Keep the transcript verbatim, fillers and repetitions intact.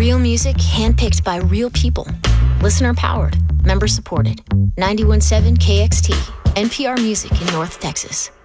Real music handpicked by real people. Listener powered, member supported. ninety-one point seven K X T, N P R Music in North Texas.